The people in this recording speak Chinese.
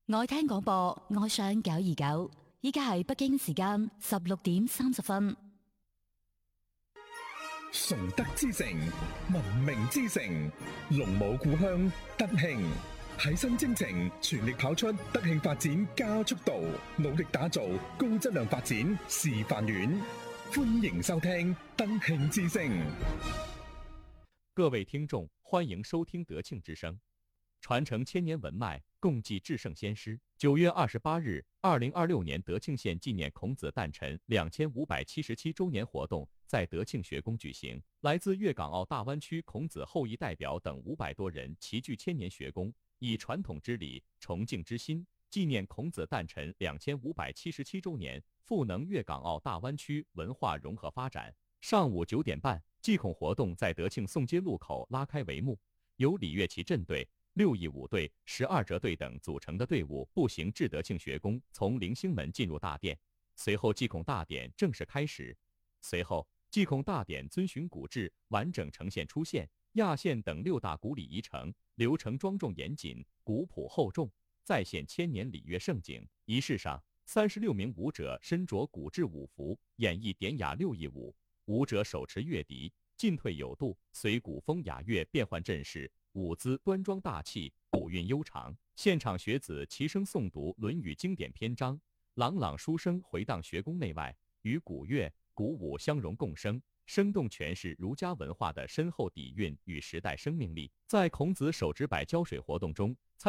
愛聽廣播，愛上929，依家係北京時間16點30分。 崇德之城，文明之城，龍母故鄉德慶，喺新征程全力跑出德慶發展加速度，努力打造高質量發展示範縣。歡迎收聽德慶之聲。 各位聽眾，歡迎收聽德慶之聲，傳承千年文脈，共濟至聖先師。9月28日，2026年德慶縣紀念孔子誕辰2577周年活動在德慶學宮舉行。來自粵港澳大灣區孔子後裔代表等500多人齊聚千年學宮，以傳統之禮、崇敬之心，紀念孔子誕辰2577周年，賦能粵港澳大灣區文化融合發展。上午9點半，祭孔活動在德慶宋街路口拉開帷幕，由李樂旗鎮隊、6義武隊、12折隊等組成的隊伍步行至德慶學宮，從棂星門進入大殿。隨後祭孔大典正式開始。隨後祭孔大典遵循古制完整呈現出現，亞獻等6大古禮儀程，流程莊重嚴謹，古樸厚重，再現千年禮樂盛景。儀式上，36名舞者身着古制舞服，演繹典雅6義舞。舞者手持樂笛，進退有度，隨古風雅樂變換陣勢，舞姿端莊大氣，古韻悠長。現場學子齊聲誦讀《論語》經典篇章，朗朗書聲回盪學宮內外，與古樂、古舞相融共生，生動詮釋儒家文化的深厚底蘊與時代生命力。在孔子手指擺澆水活動中，